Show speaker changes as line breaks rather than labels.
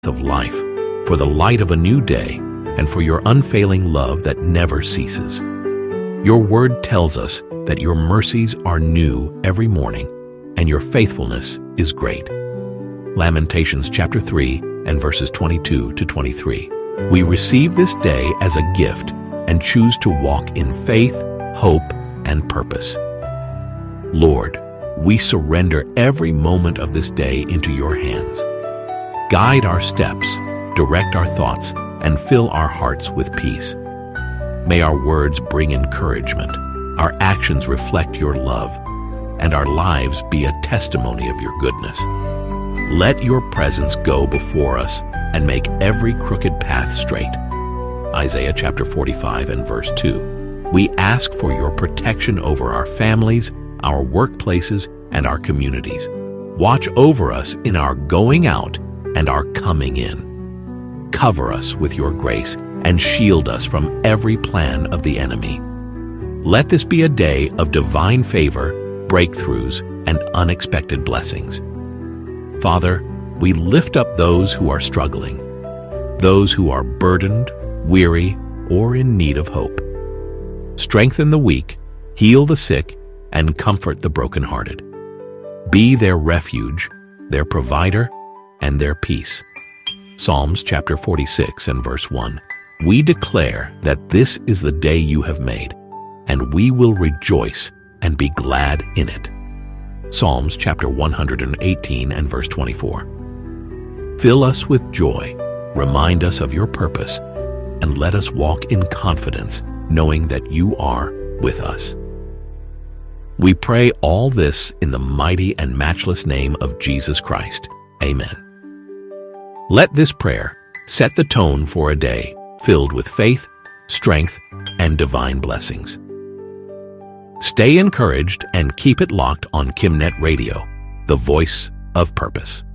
of life, for the light of a new day, and for your unfailing love that never ceases. Your word tells us that your mercies are new every morning, and your faithfulness is great. Lamentations chapter 3 and verses 22 to 23. We receive this day as a gift and choose to walk in faith, hope, and purpose. Lord, we surrender every moment of this day into your hands. Guide our steps, direct our thoughts, and fill our hearts with peace. May our words bring encouragement, our actions reflect your love, and our lives be a testimony of your goodness. Let your presence go before us and make every crooked path straight. Isaiah chapter 45 and verse 2. We ask for your protection over our families, our workplaces, and our communities. Watch over us in our going out and our coming in. Cover us with your grace and shield us from every plan of the enemy. Let this be a day of divine favor, breakthroughs, and unexpected blessings. Father, we lift up those who are struggling, those who are burdened, weary, or in need of hope. Strengthen the weak, heal the sick, and comfort the brokenhearted. Be their refuge, their provider, and their peace. Psalms chapter 46 and verse 1. We declare that this is the day you have made, and we will rejoice and be glad in it. Psalms chapter 118 and verse 24. Fill us with joy, remind us of your purpose, and let us walk in confidence, knowing that you are with us. We pray all this in the mighty and matchless name of Jesus Christ. Amen. Let this prayer set the tone for a day filled with faith, strength, and divine blessings. Stay encouraged and keep it locked on KimNet Radio, the voice of purpose.